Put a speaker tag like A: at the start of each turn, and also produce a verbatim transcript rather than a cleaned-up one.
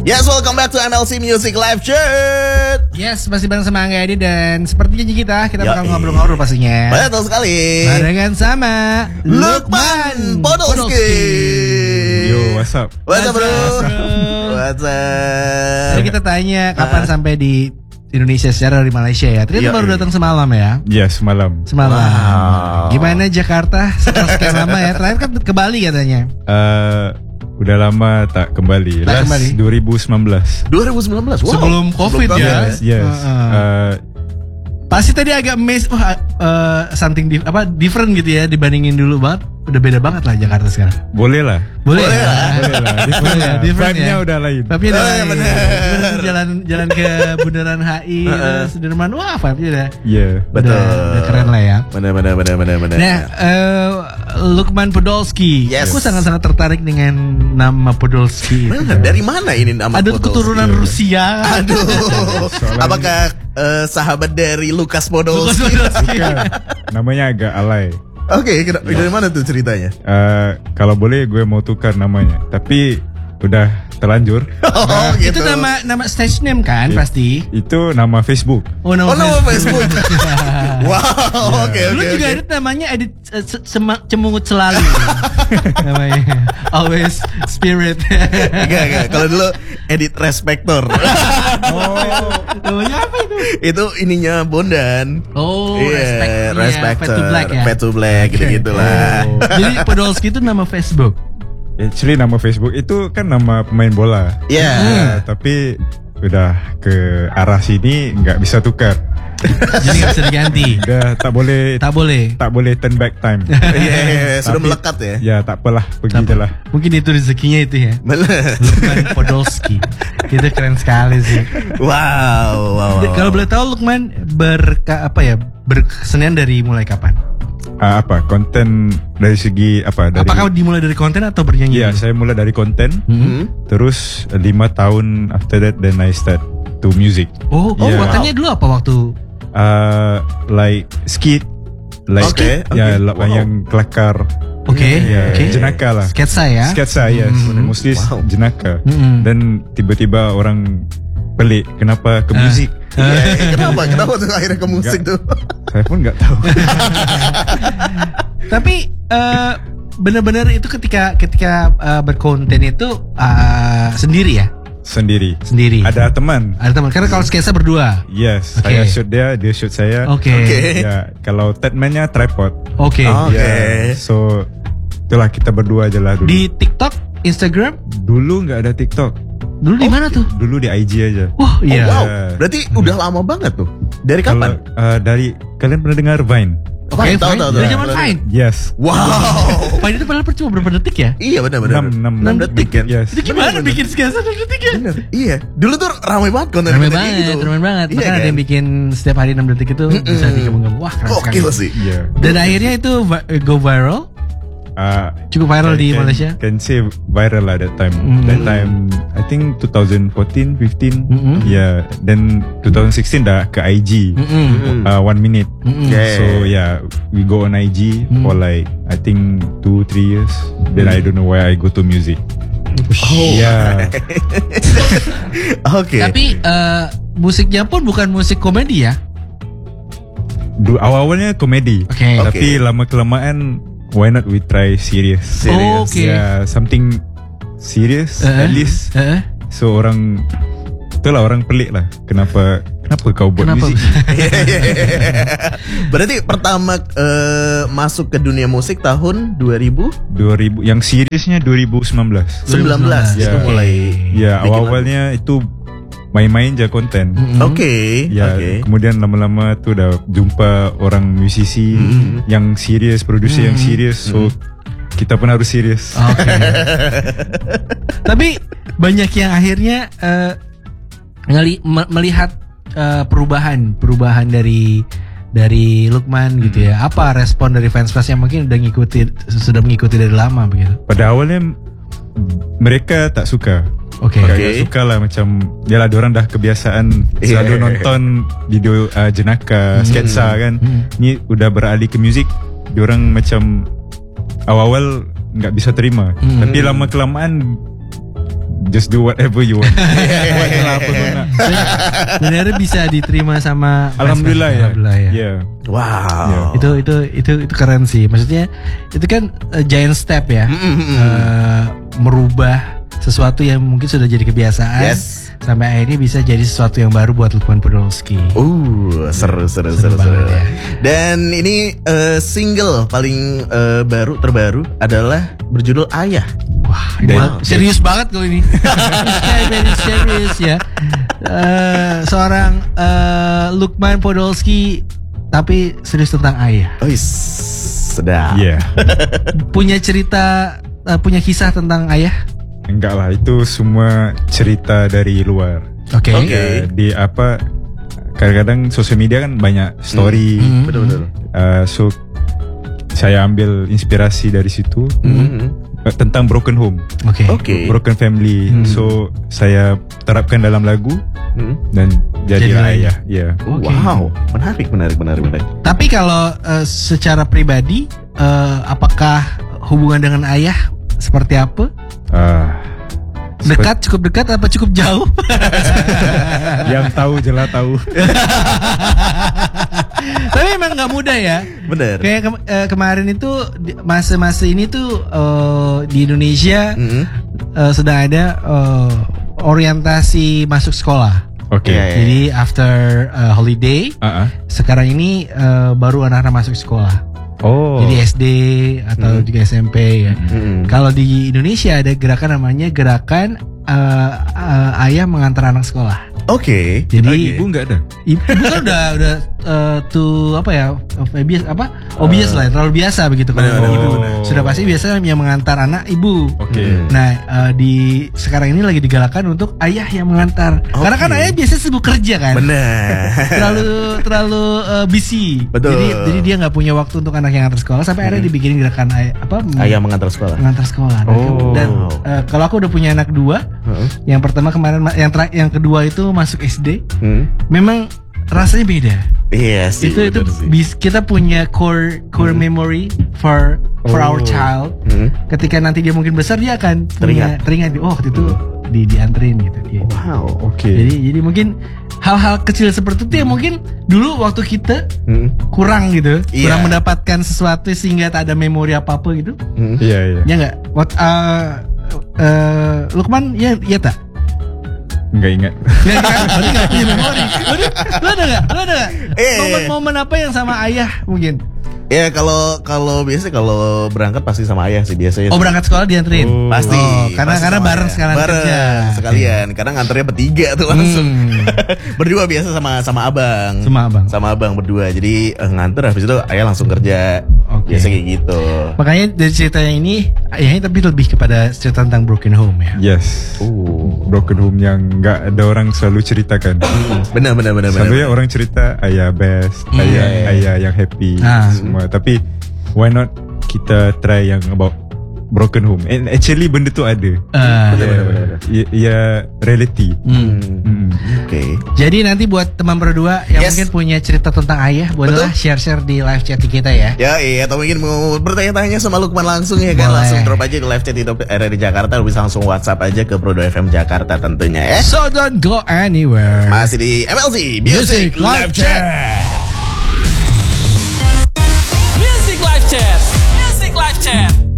A: Yes, welcome back to N L C Music Live Chat.
B: Yes, masih bareng sama Angga Edi dan seperti janji kita, kita bakal
A: Yoi.
B: ngobrol-ngobrol pastinya.
A: Betul sekali.
B: Barengan sama
A: Lukman Podolski.
C: Yo, what's up?
A: What's up, bro?
B: What's up, bro?
A: What's up?
B: Jadi kita tanya kapan
A: Ah.
B: sampai di Indonesia secara dari Malaysia ya. Ternyata
A: Yoi.
B: baru datang semalam ya.
C: Ya, semalam.
B: Semalam.
A: Wow.
B: Gimana Jakarta? Setelah sekian lama ya. Terakhir kan ke Bali katanya.
C: Uh, udah lama tak kembali.
B: Tak
C: Last
B: kembali.
C: dua ribu sembilan belas.
A: dua ribu sembilan belas. Wow.
B: Sebelum COVID
A: Sebelum
B: ya.
A: COVID.
C: Yes.
B: Uh-uh.
C: Uh,
B: Pasti tadi agak amazed, wah uh, something di- apa different gitu ya dibandingin dulu banget. Udah beda banget lah Jakarta sekarang.
C: boleh lah.
B: Boleh,
A: Boleh
B: ya?
A: lah.
C: Boleh lah. Different
B: Boleh ya,
C: lah.
B: different
C: Vibe-nya
B: ya.
C: udah lain.
B: Vibe-nya udah
A: Oh,
B: lain.
A: bener.
B: Bener, jalan jalan ke Bundaran H I terus Sudirman, wah vibe-nya udah
C: Yeah.
A: Betul.
B: udah, udah keren lah ya.
A: Benar, benar, benar, benar, benar.
B: Nah, eh, Lukman Podolski.
A: Yes.
B: Aku sangat-sangat tertarik dengan nama Podolski.
A: Mana? Dari mana ini nama
B: Ada
A: Podolski?
B: keturunan Rusia.
A: Aduh.
C: Soalnya-
A: Apakah eh, sahabat dari Lukas
B: Lukas
A: Podolski?
B: Podolski.
C: Bukan. Namanya agak alay.
A: Oke, kira- dari mana tuh ceritanya?
C: Uh, kalau boleh gue mau tukar namanya. Tapi udah terlanjur.
A: Oh,
B: Itu nama nama stage name kan
C: Iya.
B: pasti.
C: Itu nama Facebook.
B: Oh, nama
A: Oh, nama
B: Facebook.
A: Facebook. Wow, oke,
B: Dulu
A: oke,
B: juga
A: oke.
B: ada namanya edit eh, se- sema- cemungut selalu. Namanya Always Spirit.
A: Enggak, enggak. Kalau dulu edit Respector.
B: Oh, namanya apa itu?
A: Itu ininya Bondan.
B: Oh,
A: Iya,
B: respect, iya,
A: Respector.
B: Fade to Black ya.
A: Fade to Black, gitu-gitu lah.
B: Oh. Jadi Podolski itu nama Facebook.
C: Actually nama Facebook itu kan nama pemain bola.
A: Iya.
C: Ya, tapi udah ke arah sini nggak bisa tukar.
B: Jadi nggak bisa diganti.
C: Udah tak boleh
B: Tak boleh.
C: tak boleh turn back time.
A: Iya, sudah
C: Tapi-
A: melekat ya.
C: Ya tak apalah, pergi je lah.
B: Mungkin itu rezekinya itu ya.
A: Bener.
B: Lukman Podolski. Itu keren sekali sih.
A: Wow, wow, wow.
B: Kalau boleh tahu Lukman berka apa ya? Berkesenian dari mulai kapan?
C: Ah, apa konten dari segi apa dari
B: Apakah dimulai dari konten atau bernyanyi?
C: ya saya mulai dari konten
B: Hmm?
C: terus uh, lima tahun after that then I start to music.
B: Oh, oh
C: Yeah.
B: kontennya dulu apa waktu?
C: Uh, like skit like
A: Oke,
C: ya
A: oke.
C: la-
A: Wow.
C: yang kelakar.
B: Oke,
C: Ya,
B: oke.
C: jenaka lah.
B: Sketsa ya.
C: Sketsa yes,
B: Hmm.
C: mostly
A: Wow.
C: jenaka.
B: Hmm.
C: Dan tiba-tiba orang pelik kenapa ke
B: Ah.
C: musik.
A: Iya, iya, kenapa? Kenapa tuh akhirnya ke musik tuh?
C: Saya pun nggak tahu.
B: Tapi eh, benar-benar itu ketika ketika eh, berkonten itu eh, sendiri ya,
C: Sendiri.
B: sendiri.
C: Ada teman.
B: Ada teman. Karena kalau sketsa berdua.
C: Yes,
B: Oke.
C: saya shoot dia, dia shoot saya.
B: Oke.
A: Oke.
C: Ya, kalau Tedman-nya tripod.
B: Oke.
A: Oh. Oke.
C: Ya, so itulah kita berdua aja lah dulu.
B: Di TikTok, Instagram,
C: Dulu nggak ada TikTok.
B: dulu di mana tuh?
C: Dulu di I G aja.
B: Wah,
A: Oh,
B: iya.
A: wow. Berarti udah lama banget tuh. Dari
C: Kalau
A: kapan?
C: uh, dari kalian pernah dengar Vine?
B: Oke,
A: Vine, tahu,
B: Vine.
A: tahu,
B: Dari
A: tahu.
B: zaman Vine.
C: Yes.
A: Wow.
B: Vine itu padahal cuma berapa detik ya?
A: Iya, benar, benar.
C: Enam, enam,
A: enam detik kan?
C: Yes.
B: Itu gimana
A: Bener, bener.
B: bikin sketsa enam detik ya?
A: Bener. Iya. Dulu tuh ramai banget konten
B: Ramai
A: konten
B: banget,
A: gitu.
B: ramai banget.
A: Iya,
B: Bahkan ada
A: kan?
B: yang bikin setiap hari enam detik itu bisa digabung-gabung. Wah, keren sekali.
A: Gokil sih.
C: Iya.
B: Dan akhirnya itu vi- go viral.
C: Uh,
B: Cukup viral di
C: can-
B: Malaysia.
C: Can say viral lah that time.
B: Mm.
C: That time I think twenty fourteen, fifteen.
B: Mm-mm.
C: Yeah. Then twenty sixteen dah ke I G.
B: Mm-mm.
C: Uh, one minute.
B: Mm-mm.
A: Yeah.
C: So yeah, we go on I G
B: Mm.
C: for like I think two three years. Then I don't know why I go to music.
A: Oh.
C: Yeah.
A: Oke.
B: Tapi eh, musiknya pun bukan musik komedi ya?
C: Du awal-awalnya komedi.
B: Oke.
C: Tapi
A: Oke.
C: lama kelamaan why not we try serious?
A: Serious.
B: Oke.
C: Yeah, something serious
B: Eh,
C: at least.
B: eh,
C: So orang itulah orang pelik lah. Kenapa kenapa kau buat
B: Kenapa?
C: musik?
A: Berarti pertama eh, masuk ke dunia musik tahun dua ribu
C: dua ribu yang seriusnya dua ribu sembilan belas.
A: sembilan belas
C: Ya.
A: itu mulai.
C: Ya,
A: bikin
C: awal-awalnya itu main-main aja konten.
B: Mm-mm.
A: Oke.
C: Ya,
A: Oke.
C: kemudian lama-lama tuh udah jumpa orang musisi
A: Mm.
C: yang serius, produser yang
B: Mm.
C: serius. So kita pun harus serius.
B: Oke. Tapi banyak yang akhirnya eh, ngeli- me- melihat eh, perubahan, perubahan dari dari Lukman gitu ya. Apa respon dari fans-fans yang mungkin udah ngikuti sudah mengikuti dari lama begitu?
C: Pada awalnya mereka tak suka.
B: Oke.
A: Oke.
C: Gak suka lah macam yalah diorang dah kebiasaan selalu
A: Yeah.
C: nonton video uh, jenaka, sketsa kan.
B: Hmm.
C: Ni udah beralih ke muzik, diorang macam awal-awal nggak bisa terima.
B: Hmm.
C: Tapi lama kelamaan just do whatever you want. Buatlah apa kau nak.
B: Sebenarnya bisa diterima sama
C: Alhamdulillah ya.
B: Alhamdulillah ya.
C: Yeah.
A: Wow.
B: Itu itu itu itu keren sih. Maksudnya itu kan uh, giant step ya. Uh, merubah sesuatu yang mungkin sudah jadi kebiasaan.
A: Yes.
B: Sampai akhirnya bisa jadi sesuatu yang baru buat Lukman Podolski.
A: Uh, seru seru seru
B: Seru
A: seru.
B: banget ya.
A: Dan ini uh, single paling uh, baru terbaru adalah berjudul Ayah.
B: Wah,
C: Dan-
B: wow, serius banget kau ini. Very serius ya. Uh, seorang uh, Lukman Podolski tapi serius tentang ayah.
A: Oh, yes. Sedap.
C: Yeah.
B: Punya cerita, uh, punya kisah tentang ayah.
C: Enggak lah, itu semua cerita dari luar.
B: Oke.
A: Oke.
C: Ya, di apa? Kadang-kadang sosial media kan banyak story.
B: Hmm.
A: Betul betul.
C: Uh, so saya ambil inspirasi dari situ
A: Hmm.
C: uh, tentang broken home,
B: Oke.
A: Oke.
C: broken family.
B: Hmm.
C: So saya terapkan dalam lagu
A: Hmm.
C: dan
B: Jadi
C: jadilah
B: lagu.
C: ayah. Ya.
B: Oke.
A: Wow, menarik menarik menarik menarik.
B: Tapi kalau uh, secara pribadi, uh, apakah hubungan dengan ayah seperti apa?
C: Ah,
B: Dekat, cukup dekat, apa cukup jauh?
C: yang tahu jelas tahu.
B: Tapi emang nggak mudah ya.
A: Bener.
B: Kayak ke- eh, kemarin itu di- masa-masa ini tuh eh, di Indonesia
A: Hmm.
B: eh, sedang ada eh, orientasi masuk sekolah.
C: Oke.
A: Iya, iya.
B: Jadi after eh, holiday,
C: Ah, ah.
B: sekarang ini eh, baru anak-anak masuk sekolah.
C: Oh.
B: Jadi S D atau
A: Hmm.
B: juga S M P ya.
A: Hmm.
B: Kalau di Indonesia ada gerakan namanya gerakan eh, eh, ayah mengantar anak sekolah.
A: Oke.
B: Jadi
C: Oh, ibu enggak ada.
B: Ibu kan udah udah uh, tuh apa ya bias apa obvious lah terlalu biasa begitu kalau
A: Benar,
B: ibu
C: benar.
B: sudah pasti biasa yang mengantar anak ibu.
C: Oke.
A: Hmm.
B: Nah uh, di sekarang ini lagi digalakkan untuk ayah yang mengantar karena kan
A: Oke.
B: ayah biasanya sibuk kerja kan
A: Bener.
B: terlalu terlalu uh, busy.
A: Betul.
B: Jadi jadi dia nggak punya waktu untuk anak yang antar sekolah sampai akhirnya dibikinin gerakan ayah apa
A: Ayah mengantar sekolah.
B: mengantar sekolah. Dan,
C: Oh.
B: dan uh, kalau aku udah punya anak dua,
A: Heeh.
B: yang pertama kemarin ma- yang tera- yang kedua itu masuk S D.
A: Hmm.
B: Memang rasanya beda.
A: Iya sih.
B: itu itu
A: bener sih.
B: bis, kita punya core core memory for for our
C: Oh.
B: child.
A: Hmm.
B: Ketika nanti dia mungkin besar dia akan punya teringat oh waktu itu di dianterin gitu dia.
A: Wow.
C: Oke.
B: Jadi jadi mungkin hal-hal kecil seperti itu yang mungkin dulu waktu kita
A: Hmm.
B: kurang gitu,
A: Iya.
B: kurang mendapatkan sesuatu sehingga tak ada memori apa-apa gitu.
A: Hmm.
C: Iya, iya.
B: Ya enggak? What uh, uh, Lukman ya ya tak?
C: Enggak ingat.
B: Nggak, nggak, berarti nggak punya memori. Waduh, lu ada nggak? Lu ada nggak?
A: Eh.
B: Momen-momen apa yang sama ayah mungkin?
A: Ya kalau kalau biasa kalau berangkat pasti sama ayah sih biasanya.
B: Oh berangkat sekolah dianterin?
C: Oh.
A: Pasti.
B: Oh, karena
A: pasti
B: karena
A: sama
B: bareng
A: ayah.
B: sekalian
A: bareng,
B: kerja.
A: sekalian. Karena nganternya bertiga tuh langsung.
B: Hmm.
A: Berdua biasa sama sama abang.
B: Sama abang.
A: Sama abang berdua. Jadi eh, nganter habis itu ayah langsung kerja.
B: Oke.
A: Biasa kayak gitu.
B: Makanya dari ceritanya ini ayahnya tapi lebih kepada cerita tentang broken home ya.
C: Yes.
A: Uh.
C: Broken home yang enggak ada orang selalu ceritakan.
A: Benar benar benar benar.
C: Selalu ya orang cerita ayah best,
B: Hmm.
C: ayah
A: Iya, iya.
C: ayah yang happy
B: Ah.
C: semua. Tapi why not kita try yang about broken home? And actually benda tu ada.
B: Ah.
A: Betul, betul, betul, betul.
C: Ya, ya reality.
B: Hmm.
C: Hmm.
A: Oke.
B: Jadi nanti buat teman berdua yang
A: Yes.
B: mungkin punya cerita tentang ayah, bolehlah share-share di live chat kita ya.
A: Ya iya atau mungkin mau bertanya-tanya sama Lukman langsung ya kan.
B: Boleh.
A: Langsung drop aja di live chat itu R R D Jakarta. Lu bisa langsung WhatsApp aja ke Prodo F M Jakarta tentunya ya.
B: So don't go anywhere.
A: Masih di M L Z Music,
B: Music
A: Live
B: Live
A: Chat.
D: Music Live Chat. Music Live Chat.